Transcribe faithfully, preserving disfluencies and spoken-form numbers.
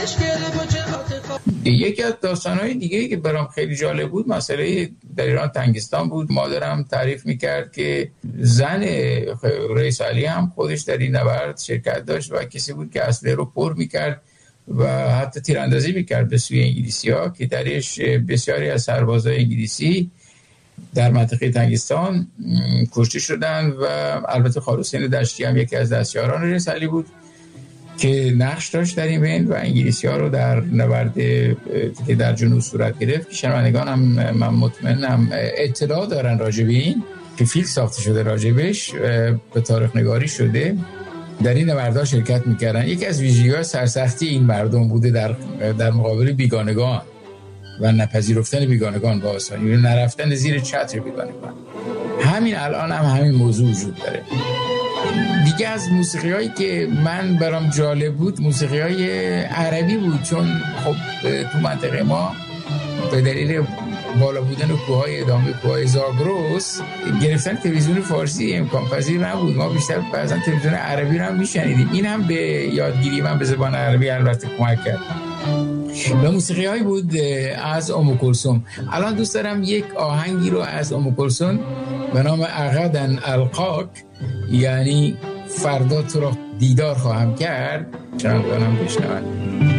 یکی از داستان‌های دیگه‌ای که برام خیلی جالب بود مسئله در ایران تنگستان بود. مادرم تعریف می‌کرد که زن رئیس علی هم خودش در این نبرد شرکت داشت و کسی بود که اسلحه رو پر می‌کرد و حتی تیراندازی می‌کرد به سوی انگلیسی‌ها که درش بسیاری از سربازای انگلیسی در منطقه تنگستان کشته شدند و البته خالحسین دشتی هم یکی از دستیاران رئیس علی بود که نقش داشت در این بین و انگلیسی‌ها رو در نبرد که در جنوب صورت گرفت که شنوندگان هم من مطمئنم اطلاع دارن راجع به این که فیلم ساخته شده راجبش به تاریخ نگاری شده در این نبردها شرکت میکردن. یکی از ویژگی‌های سرسختی این مردم بوده در در مقابل بیگانگان و نپذیرفتن بیگانگان با آسانی، نرفتن زیر چتر بیگانگان. همین الان هم همین موضوع وجود داره. دیگه از موسیقی‌هایی که من برام جالب بود موسیقی‌های عربی بود، چون خب تو منطقه ما به دلیل بالا بودن کوههای ادامه کوههای زاگرس گرفتن تلویزیون فارسی امکان پذیر نبود. ما بیشتر بعضا تلویزیون عربی رو هم میشنیدیم. این هم به یادگیری من به زبان عربی البته کمک کرد. و موسیقی هایی بود از ام کلثوم. الان دوست دارم یک آهنگی رو از ام کلثوم به نام غدا القاک، یعنی فردا تو رو دیدار خواهم کرد، چند کنم بشنوند.